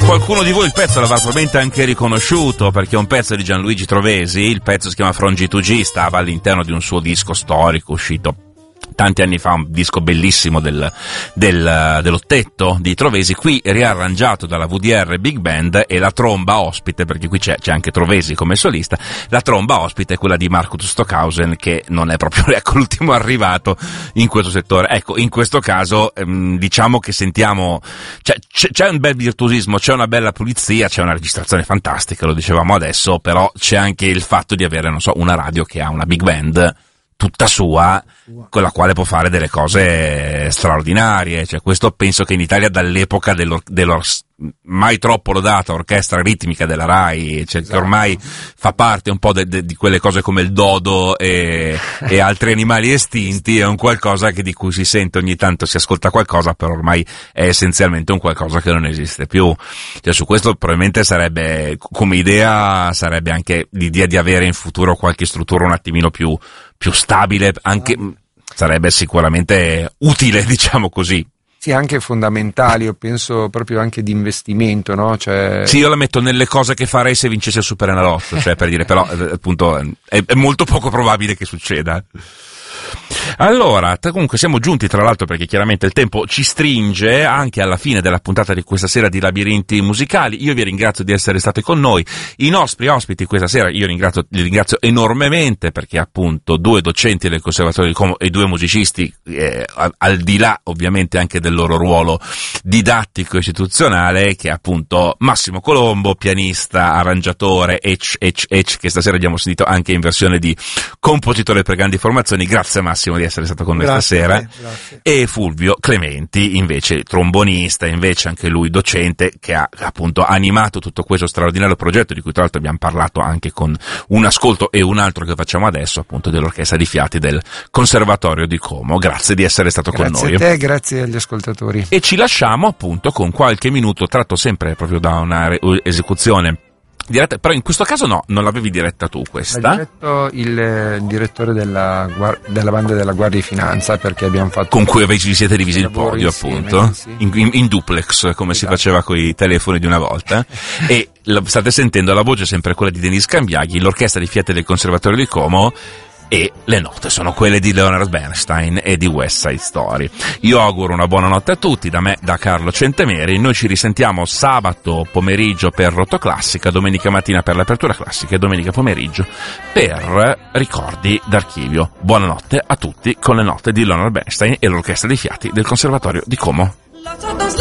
Qualcuno di voi il pezzo l'avrà probabilmente anche riconosciuto, perché è un pezzo di Gianluigi Trovesi. Il pezzo si chiama From G2G, stava all'interno di un suo disco storico uscito tanti anni fa, un disco bellissimo dell'ottetto di Trovesi, qui riarrangiato dalla VDR Big Band, e la tromba ospite, perché qui c'è anche Trovesi come solista, la tromba ospite è quella di Markus Stockhausen, che non è proprio l'ultimo arrivato in questo settore. Ecco, in questo caso diciamo che sentiamo, c'è un bel virtuosismo, c'è una bella pulizia, c'è una registrazione fantastica, lo dicevamo adesso, però c'è anche il fatto di avere, non so, una radio che ha una Big Band tutta sua, con la quale può fare delle cose straordinarie. Cioè, questo penso che in Italia, dall'epoca dello mai troppo lodata orchestra ritmica della Rai, cioè, che ormai fa parte un po' di quelle cose come il dodo e altri animali estinti, è un qualcosa di cui si sente ogni tanto, si ascolta qualcosa, però ormai è essenzialmente un qualcosa che non esiste più. Cioè, su questo probabilmente sarebbe, come idea, sarebbe anche l'idea di avere in futuro qualche struttura un attimino più stabile, anche sarebbe sicuramente utile, diciamo così. Sì, anche fondamentali, io penso proprio anche di investimento, no? Cioè... Sì, io la metto nelle cose che farei se vincesse il Superenalotto, cioè, per dire, però appunto è molto poco probabile che succeda. Allora, comunque siamo giunti, tra l'altro, perché chiaramente il tempo ci stringe, anche alla fine della puntata di questa sera di Labirinti Musicali. Io vi ringrazio di essere stati con noi. I nostri ospiti questa sera li ringrazio enormemente, perché appunto 2 docenti del Conservatorio di Como e 2 musicisti, al di là ovviamente anche del loro ruolo didattico istituzionale, che è appunto Massimo Colombo, pianista, arrangiatore, che stasera abbiamo sentito anche in versione di compositore per grandi formazioni. Grazie Massimo di essere stato con noi stasera. Grazie. E Fulvio Clementi, invece trombonista, invece anche lui docente, che ha appunto animato tutto questo straordinario progetto, di cui tra l'altro abbiamo parlato anche con un ascolto e un altro che facciamo adesso, appunto dell'Orchestra di Fiati del Conservatorio di Como. Grazie di essere stato con noi. Grazie a te, grazie agli ascoltatori. E ci lasciamo appunto con qualche minuto tratto sempre proprio da una esecuzione diretta, però in questo caso no, non l'avevi diretta tu questa. Ha diretto il direttore della banda della Guardia di Finanza, perché abbiamo fatto... Con cui vi siete divisi il podio, insieme, appunto, sì. in duplex, come si faceva con i telefoni di una volta. E state sentendo la voce sempre quella di Denis Cambiaghi, l'orchestra di Fiati del Conservatorio di Como, e le note sono quelle di Leonard Bernstein e di West Side Story. Io auguro una buona notte a tutti, da me, da Carlo Centemeri. Noi ci risentiamo sabato pomeriggio per Rotoclassica, domenica mattina per l'apertura classica e domenica pomeriggio per ricordi d'archivio. Buonanotte a tutti con le note di Leonard Bernstein e l'orchestra dei Fiati del Conservatorio di Como.